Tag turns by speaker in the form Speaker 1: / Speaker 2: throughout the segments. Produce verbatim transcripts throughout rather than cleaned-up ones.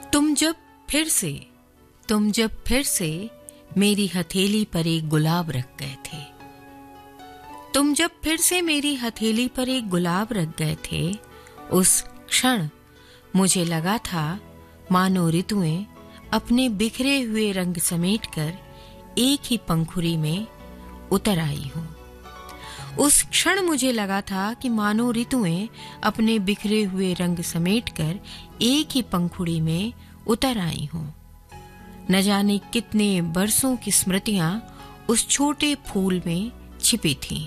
Speaker 1: तुम जब फिर से तुम जब फिर से मेरी हथेली पर एक गुलाब रख गए थे तुम जब फिर से मेरी हथेली पर एक गुलाब रख गए थे उस क्षण मुझे लगा था मानो ऋतुएं अपने बिखरे हुए रंग समेटकर एक ही पंखुड़ी में उतर आई हूं। उस क्षण मुझे लगा था कि मानो ऋतुएं अपने बिखरे हुए रंग समेटकर एक ही पंखुड़ी में उतर आई हूं। न जाने कितने बरसों की स्मृतियां उस छोटे फूल में छिपी थीं।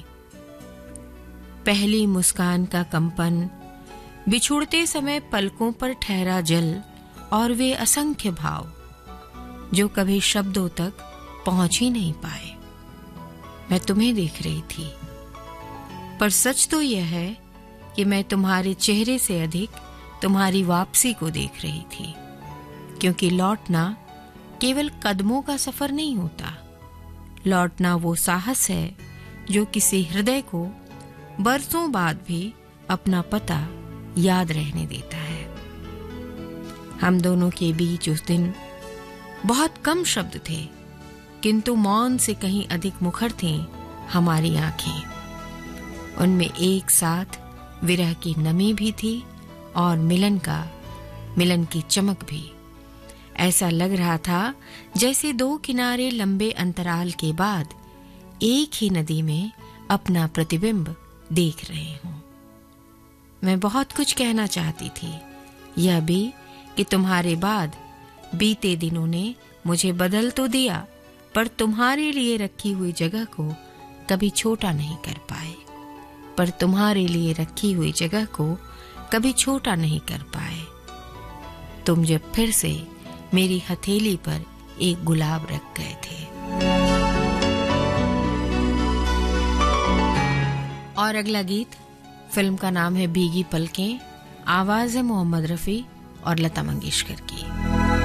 Speaker 1: पहली मुस्कान का कंपन, बिछुड़ते समय पलकों पर ठहरा जल और वे असंख्य भाव जो कभी शब्दों तक पहुंच ही नहीं पाए। मैं तुम्हें देख रही थी, पर सच तो यह है कि मैं तुम्हारे चेहरे से अधिक तुम्हारी वापसी को देख रही थी, क्योंकि लौटना केवल कदमों का सफर नहीं होता। लौटना वो साहस है जो किसी हृदय को बरसों बाद भी अपना पता याद रहने देता है। हम दोनों के बीच उस दिन बहुत कम शब्द थे, किंतु मौन से कहीं अधिक मुखर थीं हमारी आंखें। उनमें एक साथ विरह की नमी भी थी और मिलन का मिलन की चमक भी। ऐसा लग रहा था जैसे दो किनारे लंबे अंतराल के बाद एक ही नदी में अपना प्रतिबिंब देख रहे हों। मैं बहुत कुछ कहना चाहती थी, यह भी कि तुम्हारे बाद बीते दिनों ने मुझे बदल तो दिया, पर तुम्हारे लिए रखी हुई जगह को कभी छोटा नहीं कर पाए पर तुम्हारे लिए रखी हुई जगह को कभी छोटा नहीं कर पाए। तुम जब फिर से मेरी हथेली पर एक गुलाब रख गए थे। और अगला गीत, फिल्म का नाम है भीगी पलकें, आवाज है मोहम्मद रफी और लता मंगेशकर की।